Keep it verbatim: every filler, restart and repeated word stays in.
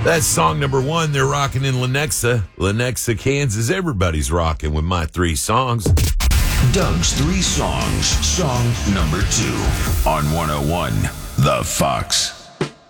That's song number one. They're rocking in Lenexa, Lenexa, Kansas. Everybody's rocking with my three songs. Doug's three songs. Song number two on one oh one The Fox.